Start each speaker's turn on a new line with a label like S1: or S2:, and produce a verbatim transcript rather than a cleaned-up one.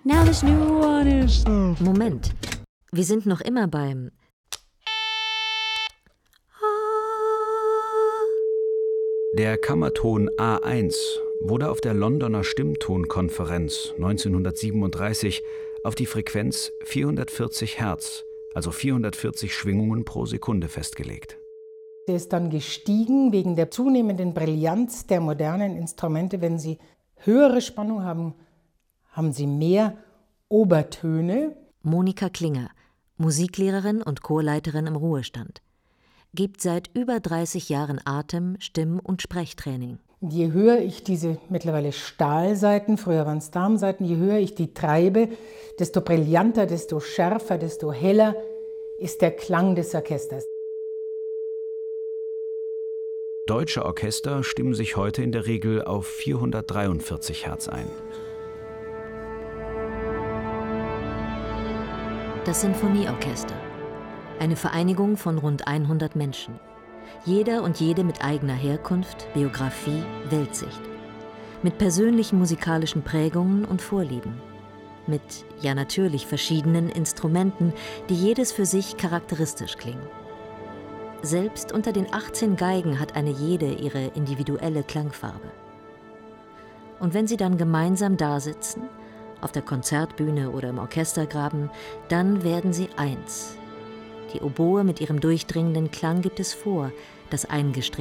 S1: Now this new one is so...
S2: Moment, wir sind noch immer beim...
S3: Der Kammerton A eins wurde auf der Londoner Stimmtonkonferenz neunzehnhundertsiebenunddreißig auf die Frequenz vierhundertvierzig Hertz, also vierhundertvierzig Schwingungen pro Sekunde, festgelegt.
S4: Der ist dann gestiegen wegen der zunehmenden Brillanz der modernen Instrumente. Wenn sie höhere Spannung haben, haben sie mehr Obertöne.
S2: Monika Klinger, Musiklehrerin und Chorleiterin im Ruhestand, gibt seit über dreißig Jahren Atem-, Stimm- und Sprechtraining.
S4: Je höher ich diese mittlerweile Stahlsaiten, früher waren es Darmsaiten, je höher ich die treibe, desto brillanter, desto schärfer, desto heller ist der Klang des Orchesters.
S3: Deutsche Orchester stimmen sich heute in der Regel auf vierhundertdreiundvierzig Hertz ein.
S2: Das Sinfonieorchester. Eine Vereinigung von rund hundert Menschen. Jeder und jede mit eigener Herkunft, Biografie, Weltsicht. Mit persönlichen musikalischen Prägungen und Vorlieben. Mit, ja natürlich, verschiedenen Instrumenten, die jedes für sich charakteristisch klingen. Selbst unter den achtzehn Geigen hat eine jede ihre individuelle Klangfarbe. Und wenn sie dann gemeinsam dasitzen, auf der Konzertbühne oder im Orchestergraben, dann werden sie eins. Die Oboe mit ihrem durchdringenden Klang gibt es vor, das eingestrichene